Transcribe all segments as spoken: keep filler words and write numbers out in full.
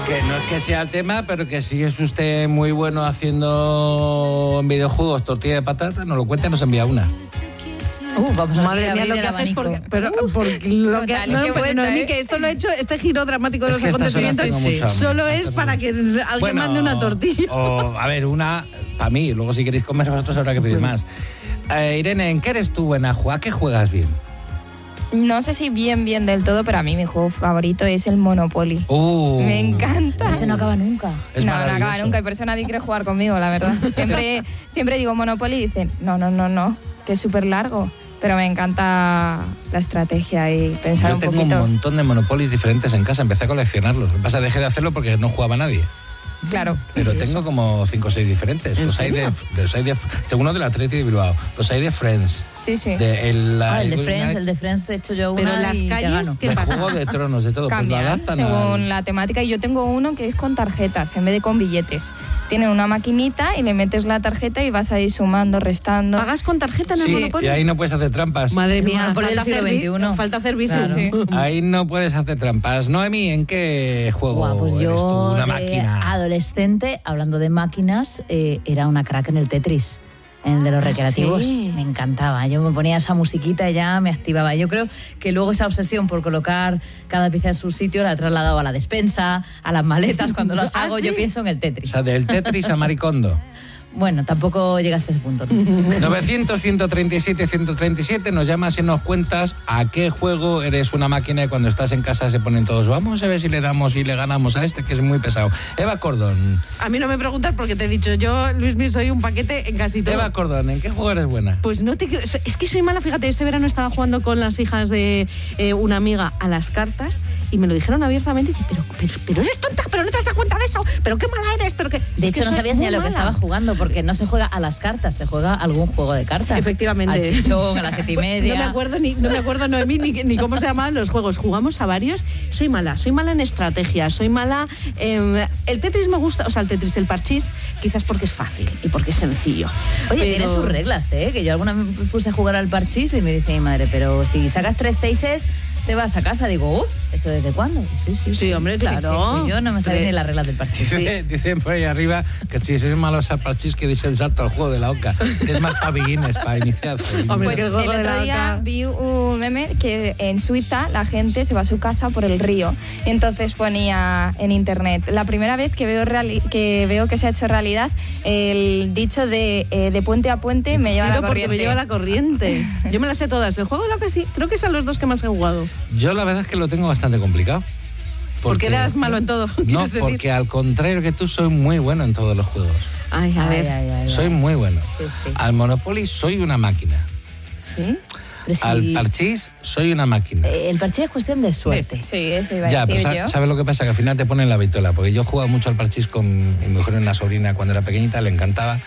Que no es que sea el tema, pero que si es usted muy bueno haciendo en videojuegos tortilla de patata, nos lo cuenta y nos envía una. Uh, vamos a Madre mía, lo que haces porque, pero, porque lo que Total, no, qué pero buena, Noemí, ¿eh? que esto lo he hecho, este giro dramático de Es los que estas horas acontecimientos tengo mucha hambre. solo es Estas para horas. que alguien Bueno, mande una tortilla. O, a ver, una para mí, luego si queréis comer vosotros habrá que pedir más. Eh, Irene, ¿en qué eres tú buena? ¿A qué juegas bien? No sé si bien, bien del todo, pero a mí mi juego favorito es el Monopoly. Uh, Me encanta. Eso no acaba nunca. Es no, no maravilloso. acaba nunca y por eso nadie quiere jugar conmigo, la verdad. Siempre, siempre digo Monopoly y dicen, no, no, no, no, que es súper largo. Pero me encanta la estrategia y pensar Yo un tengo poquito. un montón de Monopolies diferentes en casa, empecé a coleccionarlos. Lo que pasa, dejé de hacerlo porque no jugaba nadie. Claro. Pero tengo como cinco o seis diferentes. ¿En Los hay de, serio? de- los hay de, tengo uno del Atleti de Bilbao, los hay de Friends. Sí, sí. De el, la- Ah, el de el- Friends, el de Friends te he hecho yo Pero una las y te calles, gano. ¿qué de pasa? Juego de Tronos, de todo. Pues lo Cambian adaptan según al- la temática. Y yo tengo uno que es con tarjetas en vez de con billetes. Tienen una maquinita y le metes la tarjeta y vas ahí sumando, restando. ¿Pagas con tarjeta en el Sí, Monopoly? y ahí no puedes hacer trampas. Madre El mía, Monopoly falta del siglo hacer, veintiuno. falta hacer bicis. Claro. Sí. Ahí no puedes hacer trampas. Noemi, ¿en qué juego Guau, pues eres tú? yo Una de máquina. adolescente, hablando de máquinas, eh, era una crack en el Tetris. En el de los Ah, recreativos. sí. Me encantaba. Yo me ponía esa musiquita y ya me activaba. Yo creo que luego esa obsesión por colocar cada pieza en su sitio la he trasladado a la despensa, a las maletas. Cuando las ¿Ah, hago, sí? yo pienso en el O Tetris. sea, del Tetris a Maricondo. Bueno, tampoco llegaste a ese punto. ¿no? novecientos, ciento treinta y siete, ciento treinta y siete, nos llamas y nos cuentas a qué juego eres una máquina y cuando estás en casa se ponen todos, vamos a ver si le damos y le ganamos a este que es muy pesado. Eva Cordón. A mí no me preguntas porque te he dicho, yo, Luismi, soy un paquete en casi todo. Eva Cordón, ¿en qué juego eres buena? Pues no te quiero- es que soy mala, fíjate, este verano estaba jugando con las hijas de eh, una amiga a las cartas y me lo dijeron abiertamente y dije, pero, pero, pero eres tonta, pero no te has dado cuenta de eso, pero qué mala eres, pero que... De es que hecho, no soy sabías ni a muy lo que mala. estaba jugando, porque no se juega a las cartas, se juega a algún juego de cartas. Efectivamente. Al chichón, a las siete y media. No me acuerdo ni, no me acuerdo Noemí, ni, ni cómo se llamaban los juegos. Jugamos a varios. Soy mala, soy mala en estrategia, soy mala. Eh, el Tetris me gusta, o sea, el Tetris, el parchís, quizás porque es fácil y porque es sencillo. Oye, Pero- tiene sus reglas, ¿eh? Que yo alguna vez me puse a jugar al parchís y me dice mi madre, pero si sacas tres seises, te vas a casa. Digo, uh, ¿eso desde cuándo? Sí, sí. Sí, hombre, claro. Y yo no me sabía Sí. ni las reglas del parchís. Dice- Dicen por ahí arriba que si es malo al parchís que dice el salto al juego de la oca, que es más para beginners, para iniciarse. Hombre, Pues es que el el juego de la otro día oca- vi un meme que en Suiza la gente se va a su casa por el río. Y entonces ponía en internet, la primera vez que veo, reali- que, veo que se ha hecho realidad el dicho de, eh, de puente a puente me lleva Tiro la porque corriente. me lleva la corriente. Yo me las sé todas. Del juego de la oca sí, creo que son los dos que más he jugado. Yo la verdad es que lo tengo bastante complicado. Porque eras malo en todo, No, ¿quieres decir? porque al contrario que tú, soy muy bueno en todos los juegos. Ay, a ver. Ay, ay, ay, Soy ay. muy bueno. Sí, sí. Al Monopoly soy una máquina. ¿Sí? Pero si- Al parchís soy una máquina. eh, el parchís es cuestión de suerte. Sí, eso iba a Ya, pero decir sa- yo. ¿sabes lo que pasa? Que al final te ponen la vitola. Porque yo jugaba mucho al parchís con mi mujer, una sobrina, cuando era pequeñita, le encantaba.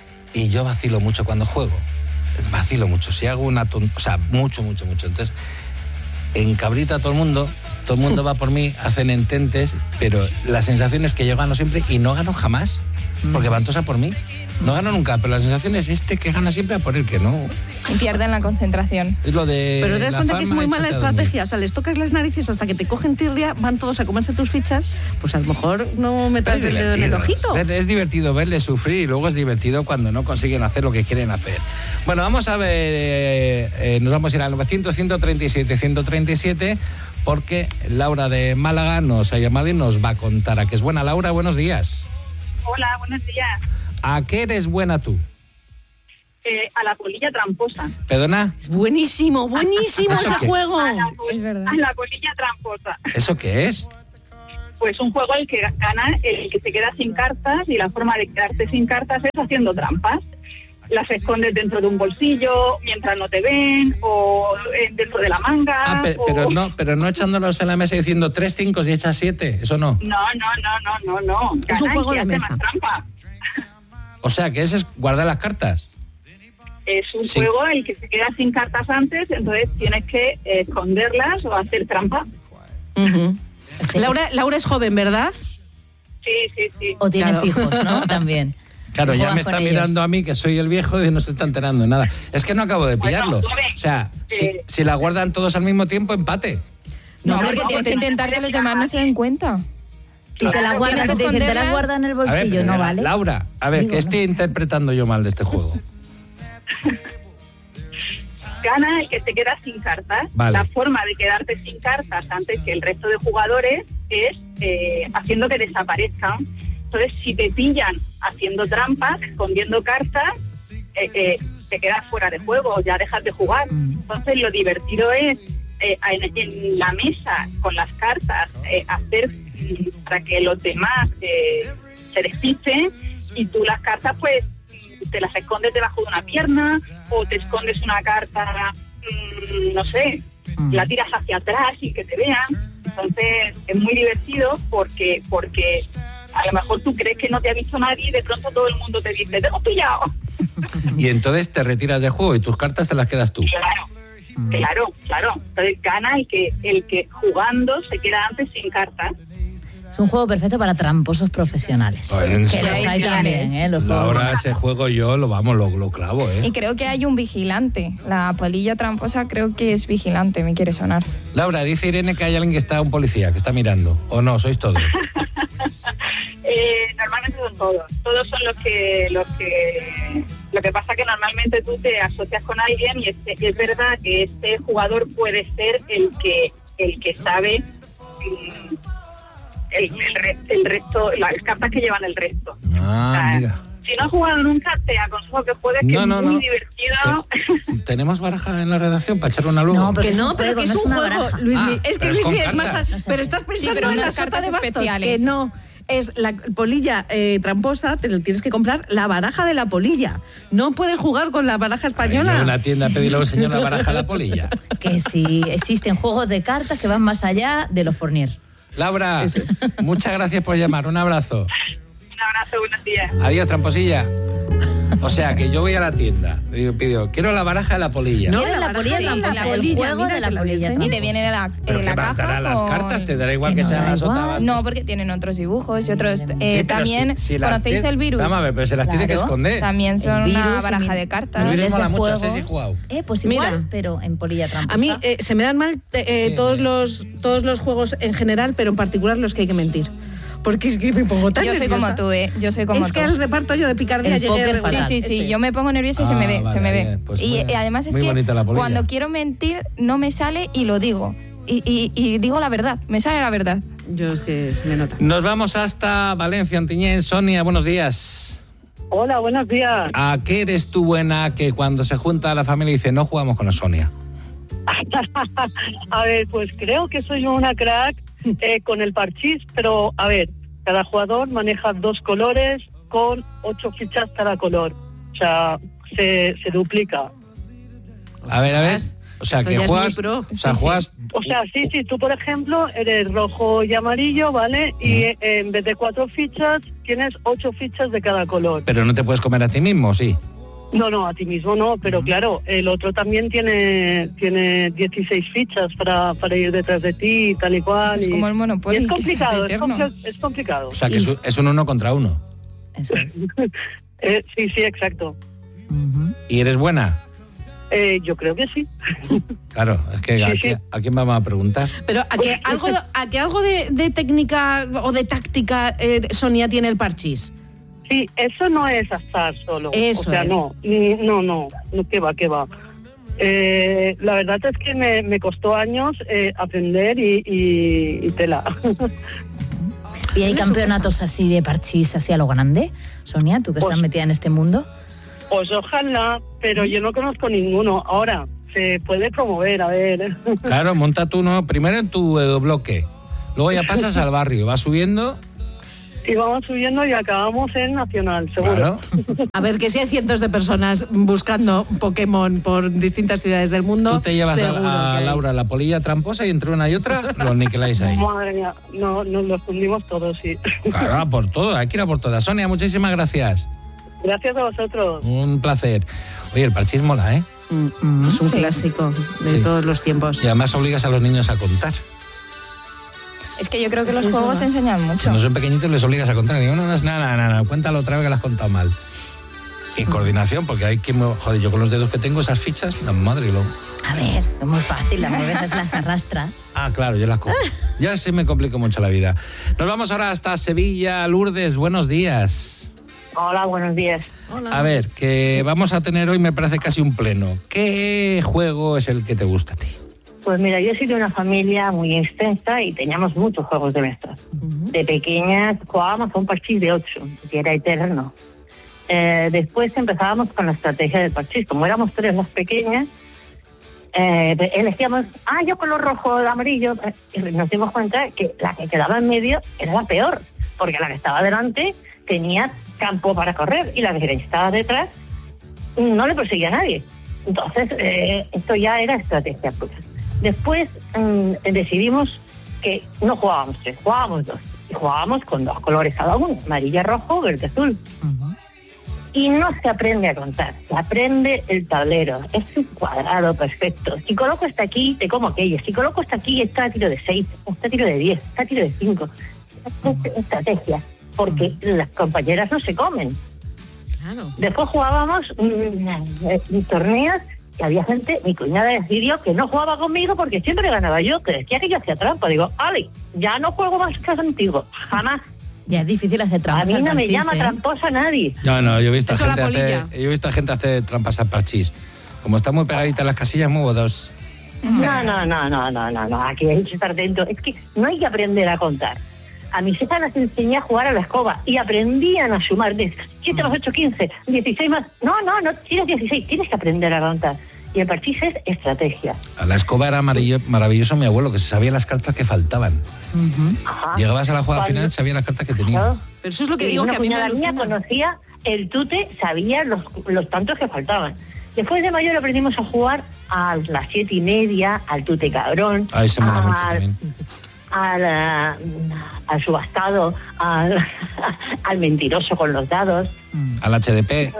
Y yo vacilo mucho cuando juego. Vacilo mucho. Si hago una ton- o sea, mucho, mucho, mucho. Entonces, encabrito a todo el mundo, todo el mundo va por mí, hacen ententes, pero la sensación es que yo gano siempre y no gano jamás. Porque van todos a por mí. No gano nunca, pero la sensación es este que gana siempre a por el que no. Y pierden la concentración. Es lo de. Pero te das la cuenta que es fama muy y mala échate a dormir. estrategia. O sea, les tocas las narices hasta que te cogen tirria, van todos a comerse tus fichas. Pues a lo mejor no metas Es el dedo en el divertido. ojito. Ver- Es divertido verles sufrir y luego es divertido cuando no consiguen hacer lo que quieren hacer. Bueno, vamos a ver, eh, eh, nos vamos a ir al novecientos, ciento treinta y siete, ciento treinta y siete porque Laura de Málaga nos ha llamado y nos va a contar a qué es buena. Laura, buenos días. Hola, buenos días. ¿A qué eres buena tú? Eh, a la polilla tramposa. ¿Perdona? Es buenísimo, buenísimo ¿Eso ese qué? juego. A la, pol- Es verdad. a la polilla tramposa. ¿Eso qué es? Pues un juego el que gana el que se queda sin cartas y la forma de quedarte sin cartas es haciendo trampas. Las escondes dentro de un bolsillo mientras no te ven o eh, dentro de la manga. Ah, pe- o- pero no, pero no echándolos en la mesa y diciendo tres cinco y echas siete, eso no. No, no, no, no, no, no. Es un Gana el juego que de hace mesa. más trampa. O sea, que ese es guardar las cartas. Es un Sí. juego el que se queda sin cartas antes, entonces tienes que eh, esconderlas o hacer trampa. Ujú. Sí. Laura, Laura es joven, ¿verdad? Sí, sí, sí. O tienes Claro. hijos, ¿no? También. Claro, Y ya juegas me está con ellos. mirando a mí, que soy el viejo, y no se está enterando de nada. Es que no acabo de Bueno, pillarlo. joven, O sea, si, eh, si la guardan todos al mismo tiempo, empate. No, No, porque no, tienes que porque no intentar te que los puedes demás no se den cuenta. Tú te las guardas, Tienes te que dicen, te las esconderlas. guardas en el A ver, bolsillo, pero, no vale. Laura, a ver, Digo, ¿qué estoy interpretando yo mal de este juego? Gana el que se queda sin cartas. Vale. La forma de quedarte sin cartas antes que el resto de jugadores es eh, haciendo que desaparezcan. Entonces, si te pillan haciendo trampas, escondiendo cartas, eh, eh, te quedas fuera de juego, ya dejas de jugar. Entonces, lo divertido es eh, en, en la mesa, con las cartas, eh, hacer mm, para que los demás eh, se despisten y tú las cartas, pues, te las escondes debajo de una pierna o te escondes una carta, mmm, no sé, mm. la tiras hacia atrás y que te vean. Entonces es muy divertido porque porque a lo mejor tú crees que no te ha visto nadie y de pronto todo el mundo te dice, ¡te hemos pillado! Y entonces te retiras de juego y tus cartas te las quedas tú. Claro, mm. claro, claro. Entonces gana el que, el que jugando se queda antes sin cartas. Es un juego perfecto para tramposos profesionales. Pues, que los hay también, ¿eh? Los Ahora juegos. ese juego yo lo vamos, lo, lo clavo, ¿eh? Y creo que hay un vigilante. La polilla tramposa creo que es vigilante, me quiere sonar. Laura, dice Irene que hay alguien que está, un policía, que está mirando. ¿O no? ¿Sois todos? eh, normalmente son todos. Todos son los que, los que... Lo que pasa que normalmente tú te asocias con alguien y es, es verdad que este jugador puede ser el que, el que sabe... Mmm, El, el, re, el resto, las cartas que llevan el resto. Ah, o sea, mira. Si no has jugado nunca, te aconsejo que juegues, que No, es no, muy no. divertido. Te- ¿Tenemos baraja en la redacción para echarle una luz? No, pero Que es no, un pero juego, que no es es un una juego, baraja. Luismi. Ah, es que pero es con Luismi es más... cartas. a- Pero estás pensando pero en la unas sota cartas de bastos, especiales. que no. Es la polilla eh, tramposa, te lo tienes que comprar la baraja de la polilla. No puedes jugar con la baraja española. En una tienda pedirle al señor la baraja a la polilla. Que sí, existen juegos de cartas que van más allá de los Fournier. Laura, muchas gracias por llamar. Un abrazo. Un abrazo, buenos días. Adiós, tramposilla. O sea, que yo voy a la tienda, digo, pido, quiero la baraja de la polilla. No, ¿Quieres la la baraja polilla de la tramposa? El polilla, juego mira de la que la polilla enseño. Y tramposa. te viene en la, ¿Pero en qué la más dará caja las con- cartas? ¿Te dará igual Que que no sean da las igual. otras? No, porque tienen otros dibujos y otros... Sí, eh, pero también, si- si las ¿conocéis tiene- el virus? Vamos a ver, pero se las tiene que Claro. esconder. También son El una virus, baraja el- de cartas. El virus Miles mola de mucho, juegos. ese sí he jugado. Eh, pues Mira. igual, pero en polilla tramposa. A mí eh, se me dan mal eh, Sí, todos, sí. los, todos los juegos en general, pero en particular los que hay que mentir. Porque es que me pongo tan Yo soy nerviosa. como tú, ¿eh? Yo soy como Es tú. que al reparto yo de picardía El llegué póker regular. Sí, fatal. sí, sí, Este yo es. me pongo nerviosa y se me Ah, ve, vale, se me ve. bien, pues y muy- eh, además es muy que bonita la polilla. cuando quiero mentir no me sale y lo digo. Y, y- y digo la verdad, me sale la verdad. Yo es que se me nota. Nos vamos hasta Valencia, Ontinyent. Sonia, buenos días. Hola, buenos días. ¿A qué eres tú buena que cuando se junta la familia dice no jugamos con la Sonia? A ver, pues creo que soy una crack eh, con el parchís, pero a ver, cada jugador maneja dos colores con ocho fichas cada color. O sea, se, se duplica. A ver, a ver. O sea, Esto que ya es juegas. muy pro. O sea, Sí, sí. juegas. O sea, sí, sí, tú por ejemplo eres rojo y amarillo, ¿vale? Y eh, en vez de cuatro fichas, tienes ocho fichas de cada color. Pero no te puedes comer a ti mismo, sí. No, no, a ti mismo no, pero claro, el otro también tiene tiene dieciséis fichas para, para ir detrás de ti, tal y cual. Eso es y- como el Monopoly, y es que es complicado, es, eterno. compl- es complicado. O sea, que es, es un uno contra uno. Eso es. Eh, sí, sí, exacto. Ujú. ¿Y eres buena? Eh, yo creo que sí. Claro, es que ¿a, Sí, sí. quién- ¿a quién vamos a preguntar? Pero a que algo, a que algo de, de técnica o de táctica eh, Sonia tiene el parchís. Sí, eso no es azar solo. Eso o sea, es. no, mm, no, no, no, qué va, qué va. Eh, la verdad es que me, me costó años eh, aprender y, y, y tela. ¿Y hay campeonatos así de parchís, así a lo grande? Sonia, tú que estás Pues- metida en este mundo. Pues ojalá, pero yo no conozco ninguno. Ahora, se puede promover, a ver. Claro, monta tú uno primero en tu eh, bloque. Luego ya pasas al barrio, vas subiendo. Y vamos subiendo y acabamos en Nacional, seguro. Claro. A ver, que si hay cientos de personas buscando Pokémon por distintas ciudades del mundo. Tú te llevas seguro que a, a hay. Laura la polilla tramposa y entre una y otra los niqueláis ahí. Madre mía, no, nos los fundimos todos, sí. Claro, a por todo, hay que ir a por todas. Sonia, muchísimas gracias. Gracias a vosotros. Un placer. Oye, el parchís mola, ¿eh? Mm, mm, es un Sí. clásico de Sí. todos los tiempos. Y además obligas a los niños a contar. Es que yo creo que Sí, los es juegos verdad. enseñan mucho. Cuando son pequeñitos les obligas a contar. Digo, no, no es nada, nada, nada, cuéntalo otra vez que lo has contado mal. Y coordinación, porque hay que... Joder, yo con los dedos que tengo, esas fichas, la madre lo... A ver, es muy fácil, las mueves, las arrastras. Ah, claro, yo las cojo. Ya se me complica mucho la vida. Nos vamos ahora hasta Sevilla. Lourdes, buenos días. Hola, buenos días. Hola. A ver, que vamos a tener hoy, me parece casi un pleno. ¿Qué juego es el que te gusta a ti? Pues mira, yo soy de una familia muy extensa y teníamos muchos juegos de mesa. Uh-huh. De pequeñas jugábamos a un parchís de ocho, que era eterno. Eh, después empezábamos con la estrategia del parchís. Como éramos tres las pequeñas, eh, elegíamos, ah, yo color rojo, amarillo, y nos dimos cuenta que la que quedaba en medio era la peor, porque la que estaba delante tenía campo para correr y la que estaba detrás no le perseguía a nadie. Entonces, eh, esto ya era estrategia pura. Después mmm, decidimos que no jugábamos tres, jugábamos dos. Y jugábamos con dos colores cada uno, amarillo, rojo, verde, azul. Uh-huh. Y no se aprende a contar, se aprende el tablero. Es un cuadrado perfecto. Si coloco esta aquí, te como aquello. Si coloco esta aquí, está a tiro de seis, está a tiro de diez, está a tiro de cinco. Es estrategia, porque las compañeras no se comen. Claro. Después jugábamos mmm, torneos y había gente, mi cuñada decidió que no jugaba conmigo porque siempre ganaba yo, que decía que yo hacía trampa. Digo, Ale, ya no juego más que contigo, jamás. Ya es difícil hacer trampas. A mí no al me parchís, llama ¿eh? tramposa nadie. No, no, yo he visto, a Eso gente, la hacer, yo he visto a gente hacer trampas al parchís. Como está muy pegadita las casillas, muy dos. No, no, no, no, no, no, no, aquí hay que estar atento. Es que no hay que aprender a contar. A mis hijas las enseñé a jugar a la escoba y aprendían a sumar. siete más ocho, quince, dieciséis más... No, no, no tienes dieciséis, tienes que aprender a contar. Y el parchís es estrategia. A la escoba era maravilloso mi abuelo, que se sabía las cartas que faltaban. Uh-huh. Llegabas a la jugada Cuando... final, sabía las cartas que tenías. Pero eso es lo que y digo, una que a mí me alucina. Mía conocía el tute, sabía los, los tantos que faltaban. Después de mayor aprendimos a jugar a las siete y media, al tute cabrón. Ahí se mola mucho también. Al, al subastado, al, al mentiroso con los dados. Al H D P.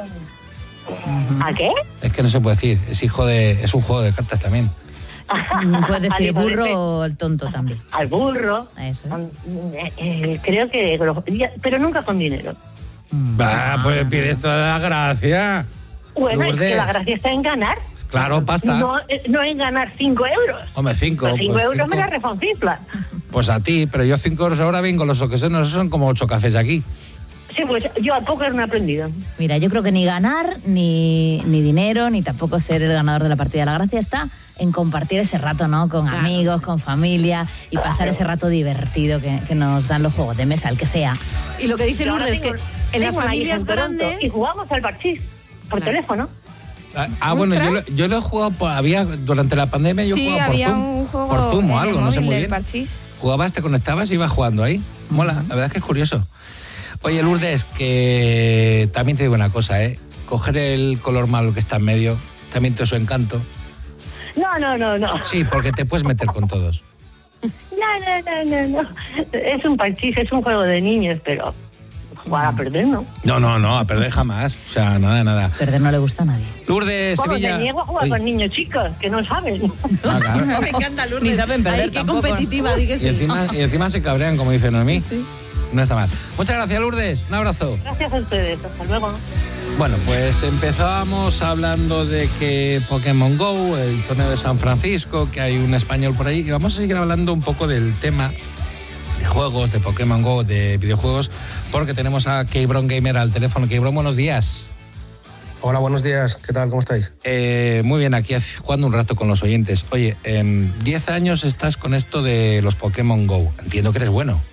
¿A qué? Es que no se puede decir, es hijo de, es un juego de cartas también. Puedes decir burro o el tonto también. Al burro. Eso. Eh, eh, creo que, pero nunca con dinero. Va, pues pides toda la gracia. Bueno, Lourdes. Es que la gracia está en ganar. Claro, pasta. No, no en ganar cinco euros. Hombre, cinco. Pues cinco pues euros cinco. me la refoncifla. Pues a ti, pero yo cinco euros ahora vengo los ocasiones, son como ocho cafés aquí. Sí, pues yo a póker no he aprendido. Mira, yo creo que ni ganar, ni, ni dinero, ni tampoco ser el ganador de la partida. La gracia está en compartir ese rato, ¿no? Con claro, amigos, sí. con familia y claro. pasar ese rato divertido que, que nos dan los juegos de mesa, el que sea. Y lo que dice Lourdes es que en las familias grandes... Y jugamos al parchís por claro. teléfono. Ah, ah bueno, yo lo, yo lo he jugado por... Había, durante la pandemia yo sí, jugaba por había Zoom. Un juego por Zoom o algo, no sé muy bien. Parchís. Jugabas, te conectabas y ibas jugando ahí. Mola, uh-huh. la verdad es que es curioso. Oye, Lourdes, que también te digo una cosa, ¿eh? Coger el color malo que está en medio también te su encanto. No, no, no, no. Sí, porque te puedes meter con todos. No, no, no, no, no. Es un parchís, es un juego de niños, pero jugar a perder, ¿no? No, no, no, a perder jamás. O sea, nada, nada. Perder no le gusta a nadie. Lourdes, bueno, Sevilla. Te niego a jugar Uy. con niños chicos, que no saben. Ah, claro. Me encanta Lourdes. Ni saben perder. Ay, qué tampoco. competitiva, di que sí. Y encima, y encima se cabrean, como dice Noemí. Sí, sí. No está mal. Muchas gracias, Lourdes. Un abrazo. Gracias a ustedes. Hasta luego. Bueno, pues empezábamos hablando de que Pokémon Go, el torneo de San Francisco, que hay un español por ahí, y vamos a seguir hablando un poco del tema de juegos, de Pokémon Go, de videojuegos, porque tenemos a Keybron Gamer al teléfono. Keybron, buenos días. Hola, buenos días. ¿Qué tal? ¿Cómo estáis? Eh, muy bien, aquí jugando un rato con los oyentes. Oye, en diez años estás con esto de los Pokémon Go. Entiendo que eres bueno.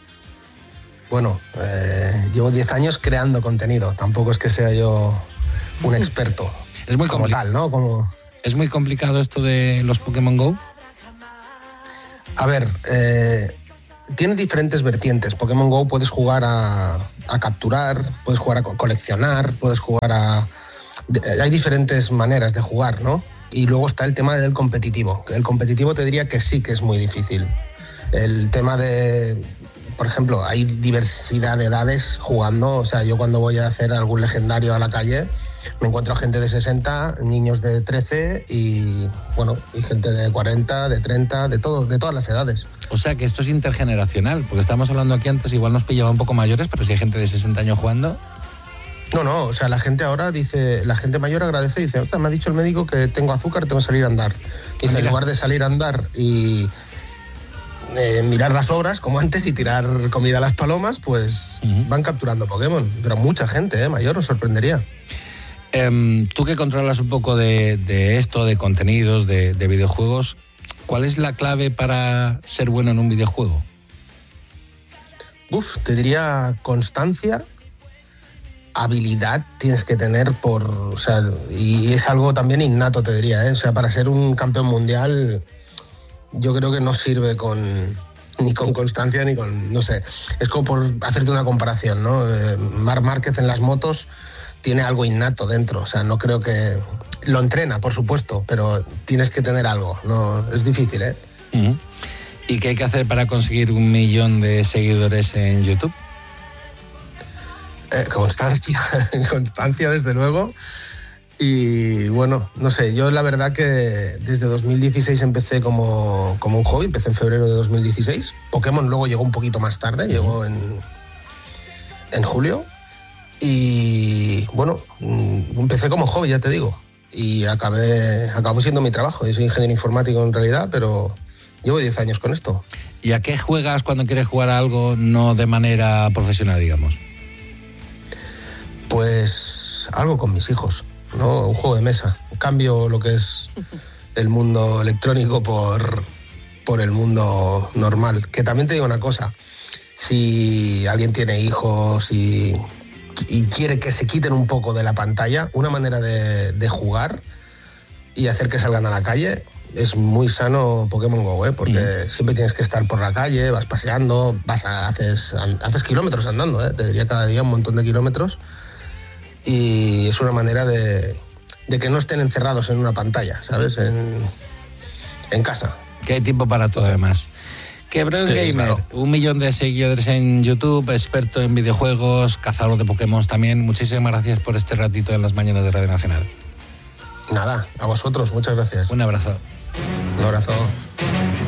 Bueno, eh, llevo diez años creando contenido. Tampoco es que sea yo un experto. Es muy como tal, ¿no? Como... ¿Es muy complicado esto de los Pokémon Go? A ver, eh, tiene diferentes vertientes. Pokémon Go puedes jugar a, a capturar, puedes jugar a coleccionar, puedes jugar a... Hay diferentes maneras de jugar, ¿no? Y luego está el tema del competitivo. El competitivo te diría que sí que es muy difícil. El tema de... Por ejemplo, hay diversidad de edades jugando. O sea, yo cuando voy a hacer algún legendario a la calle, me encuentro gente de sesenta, niños de trece y, bueno, y gente de cuarenta, de treinta, de todo, de todas las edades. O sea, que esto es intergeneracional, porque estábamos hablando aquí antes, igual nos pillaba un poco mayores, pero si hay gente de sesenta años jugando... No, no, o sea, la gente ahora dice, la gente mayor agradece y dice, o sea, me ha dicho el médico que tengo azúcar, tengo que salir a andar. Dice, en lugar de salir a andar y eh, mirar las obras como antes y tirar comida a las palomas, pues uh-huh. van capturando Pokémon. Pero mucha gente, ¿eh? Mayor, os sorprendería. Um, tú que controlas un poco de, de esto, de contenidos, de, de videojuegos, ¿cuál es la clave para ser bueno en un videojuego? Uf, te diría constancia, habilidad tienes que tener por, o sea, y es algo también innato, te diría, ¿eh? O sea, para ser un campeón mundial, yo creo que no sirve con ni con constancia ni con, no sé, es como por hacerte una comparación, ¿no? Eh, Marc Márquez en las motos tiene algo innato dentro, o sea, no creo que lo entrena, por supuesto, pero tienes que tener algo, no, es difícil, ¿eh? Uh-huh. ¿Y qué hay que hacer para conseguir un millón de seguidores en YouTube? Eh, constancia, constancia desde luego. Y bueno, no sé, yo la verdad que desde dos mil dieciséis empecé como, como un hobby, empecé en febrero de dos mil dieciséis. Pokémon luego llegó un poquito más tarde, llegó en, en julio. Y bueno, empecé como hobby, ya te digo. Y acabé, acabó siendo mi trabajo. Yo soy ingeniero informático en realidad, pero llevo diez años con esto. ¿Y a qué juegas cuando quieres jugar a algo no de manera profesional, digamos? Pues algo con mis hijos, ¿no? Un juego de mesa. Cambio lo que es el mundo electrónico por, por el mundo normal. Que también te digo una cosa, si alguien tiene hijos y, y quiere que se quiten un poco de la pantalla, una manera de, de jugar y hacer que salgan a la calle es muy sano Pokémon Go, ¿eh? Porque mm. siempre tienes que estar por la calle, vas paseando, vas a, haces, haces kilómetros andando, ¿eh? Te diría cada día un montón de kilómetros. Y es una manera de, de que no estén encerrados en una pantalla, ¿sabes? En, en casa. Que hay tiempo para todo, además. Que Bro sí, Gamer, claro. Un millón de seguidores en YouTube, experto en videojuegos, cazador de Pokémon también. Muchísimas gracias por este ratito en las mañanas de Radio Nacional. Nada, a vosotros, muchas gracias. Un abrazo. Un abrazo.